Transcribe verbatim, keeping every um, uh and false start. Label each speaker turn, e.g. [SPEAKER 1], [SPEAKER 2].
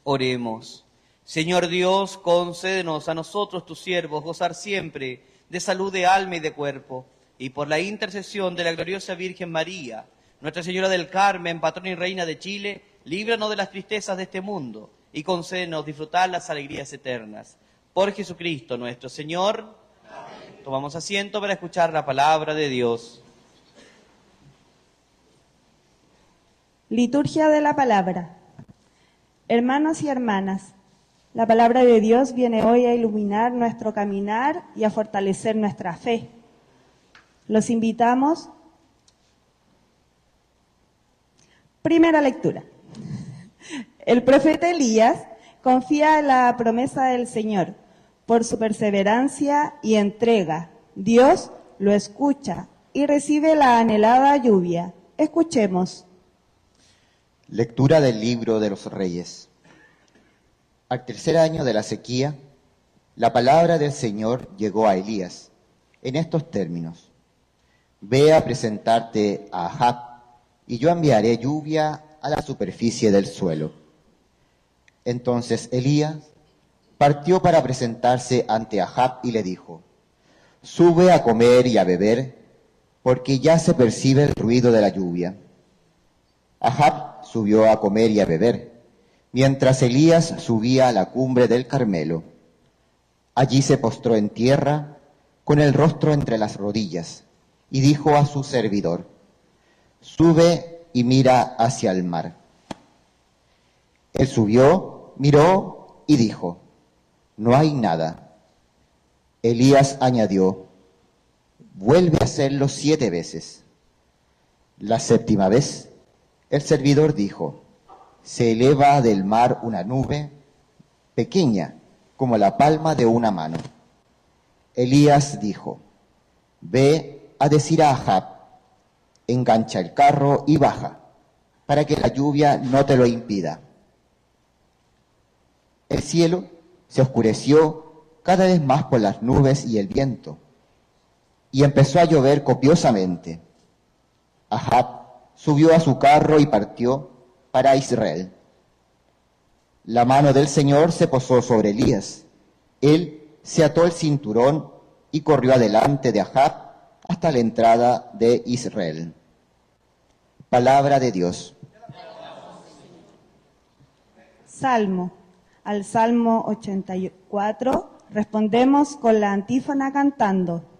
[SPEAKER 1] Oremos. Señor Dios, concédenos a nosotros, tus siervos, gozar siempre de salud de alma y de cuerpo, y por la intercesión de la gloriosa Virgen María, Nuestra Señora del Carmen, patrona y reina de Chile, líbranos de las tristezas de este mundo, y concédenos disfrutar las alegrías eternas. Por Jesucristo nuestro Señor. Amén. Tomamos asiento para escuchar la palabra de Dios.
[SPEAKER 2] Liturgia de la Palabra. Hermanos y hermanas, la palabra de Dios viene hoy a iluminar nuestro caminar y a fortalecer nuestra fe. Los invitamos. Primera lectura. El profeta Elías confía en la promesa del Señor. Por su perseverancia y entrega, Dios lo escucha y recibe la anhelada lluvia. Escuchemos.
[SPEAKER 3] Lectura del libro de los Reyes. Al tercer año de la sequía, la palabra del Señor llegó a Elías en estos términos: Ve a presentarte a Ahab, y yo enviaré lluvia a la superficie del suelo. Entonces Elías partió para presentarse ante Ahab y le dijo: Sube a comer y a beber, porque ya se percibe el ruido de la lluvia. Ahab subió a comer y a beber, mientras Elías subía a la cumbre del Carmelo. Allí se postró en tierra, con el rostro entre las rodillas, y dijo a su servidor: Sube y mira hacia el mar. Él subió, miró y dijo: No hay nada. Elías añadió: Vuelve a hacerlo siete veces. La séptima vez, el servidor dijo: Se eleva del mar una nube pequeña, como la palma de una mano. Elías dijo: Ve a decir a Ahab: Engancha el carro y baja, para que la lluvia no te lo impida. El cielo se oscureció cada vez más por las nubes y el viento, y empezó a llover copiosamente. Ahab subió a su carro y partió para Israel. La mano del Señor se posó sobre Elías. Él se ató el cinturón y corrió adelante de Ahab hasta la entrada de Israel. Palabra de Dios.
[SPEAKER 2] Salmo. Al Salmo ochenta y cuatro respondemos con la antífona cantando.